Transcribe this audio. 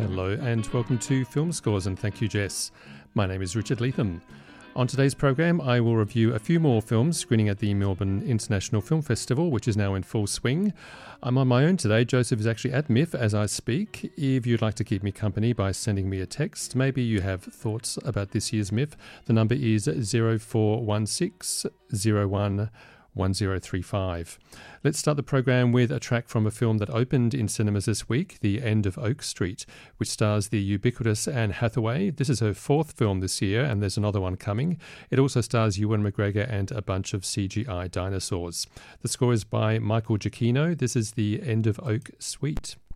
Hello and welcome to Film Scores, and thank you, Jess. My name is Richard Leatham. On today's program, I will review a few more films screening at the Melbourne International Film Festival, which is now in full swing. I'm on my own today. Joseph is actually at MIF as I speak. If you'd like to keep me company by sending me a text, maybe you have thoughts about this year's MIF, the number is 0416 01 1035. Let's start the program with a track from a film that opened in cinemas this week, The End of Oak Street, which stars the ubiquitous Anne Hathaway. This is her fourth film this year, and there's another one coming. It also stars Ewan McGregor and a bunch of CGI dinosaurs. The score is by Michael Giacchino. This is The End of Oak Street.